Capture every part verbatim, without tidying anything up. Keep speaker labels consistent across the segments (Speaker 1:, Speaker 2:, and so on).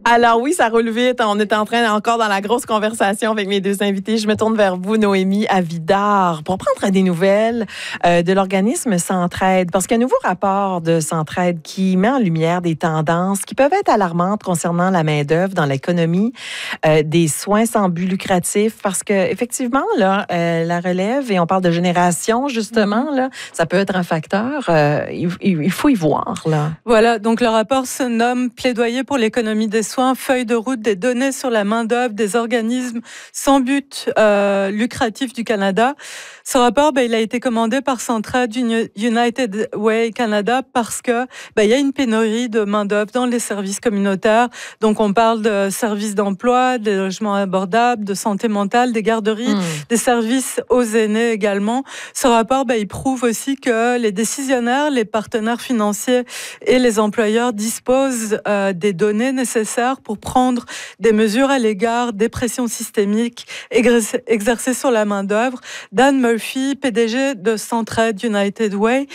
Speaker 1: Alors oui, ça roule vite. On est en train, encore dans la grosse conversation avec mes deux invités. Je me tourne vers vous, Noémie Avidard, pour prendre des nouvelles euh, de l'organisme Centraide. Parce qu'il y a un nouveau rapport de Centraide qui met en lumière des tendances qui peuvent être alarmantes concernant la main-d'œuvre dans l'économie euh, des soins sans but lucratif. Parce que effectivement, là, euh, la relève, et on parle de génération, justement, là, ça peut être un facteur. Euh, il, il faut y voir, là.
Speaker 2: Voilà, donc le rapport se nomme Plaidoyer pour l'économie des soins, feuille de route des données sur la main-d'œuvre des organismes sans but euh, lucratif du Canada. Ce rapport, ben, il a été commandé par Centraide United Way Canada parce que ben, il y a une pénurie de main-d'œuvre dans les services communautaires. Donc, on parle de services d'emploi, des logements abordables, de santé mentale, des garderies, mmh. des services aux aînés également. Ce rapport, ben, il prouve aussi que les décisionnaires, les partenaires financiers et les employeurs disposent euh, des données nécessaires pour prendre des mesures à l'égard des pressions systémiques exercées sur la main-d'œuvre. Dan Murphy, P D G de Centraide United Way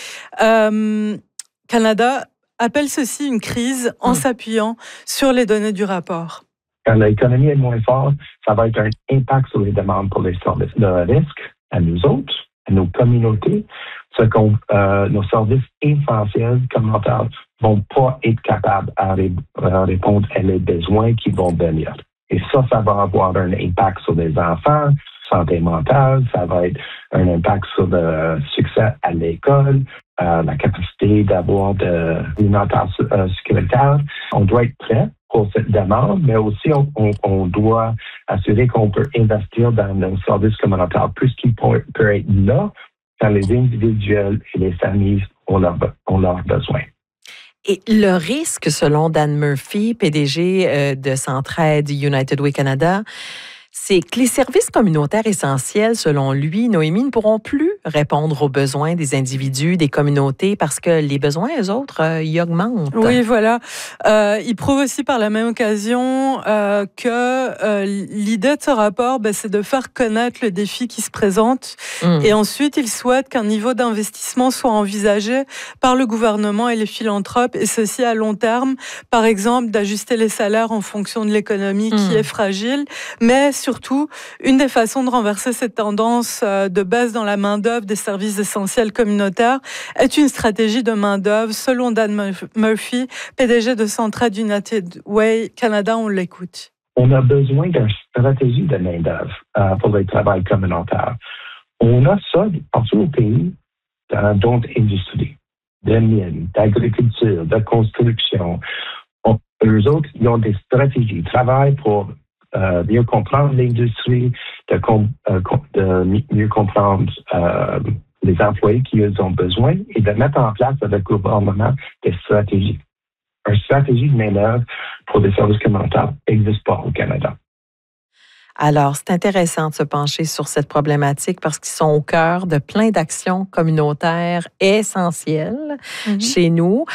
Speaker 2: euh, Canada, appelle ceci une crise en mmh. s'appuyant sur les données du rapport.
Speaker 3: Quand l'économie est moins forte, ça va être un impact sur les demandes pour les services de risque à nous autres, à nos communautés. Ce qu'on, euh, nos services essentiels communautaires vont pas être capables à, ré, à répondre à les besoins qui vont venir. Et ça, ça va avoir un impact sur les enfants, santé mentale, ça va être un impact sur le succès à l'école, euh, la capacité d'avoir de l'alimentation euh, sécuritaire. On doit être prêt pour cette demande, mais aussi on, on, on doit assurer qu'on peut investir dans nos services communautaires plus qu'il peut, peut être là quand les individuels et les familles ont leurs ont leur besoins.
Speaker 1: Et le risque, selon Dan Murphy, P D G euh, de Centraide United Way Canada, c'est que les services communautaires essentiels, selon lui, Noémie, ne pourront plus répondre aux besoins des individus, des communautés, parce que les besoins, eux autres, euh, ils augmentent.
Speaker 2: Oui, voilà. Euh, il prouve aussi par la même occasion euh, que euh, l'idée de ce rapport, ben, c'est de faire connaître le défi qui se présente. Mmh. Et ensuite, il souhaite qu'un niveau d'investissement soit envisagé par le gouvernement et les philanthropes, et ceci à long terme. Par exemple, d'ajuster les salaires en fonction de l'économie mmh. qui est fragile, mais surtout, une des façons de renverser cette tendance de baisse dans la main-d'œuvre des services essentiels communautaires est une stratégie de main-d'œuvre. Selon Dan Murphy, P D G de Centraide United Way Canada, on l'écoute.
Speaker 3: On a besoin d'une stratégie de main-d'œuvre euh, pour le travail communautaire. On a ça partout au pays dans d'autres industries, de mines, d'agriculture, de construction. On, eux autres, ils ont des stratégies. Ils travaillent pour Euh, mieux comprendre l'industrie, de, com- euh, de mieux comprendre euh, les employés qui ont besoin et de mettre en place avec le gouvernement des stratégies. Une stratégie de main-d'œuvre pour des services communautaires n'existe pas au Canada.
Speaker 1: Alors, c'est intéressant de se pencher sur cette problématique parce qu'ils sont au cœur de plein d'actions communautaires essentielles mm-hmm. chez nous.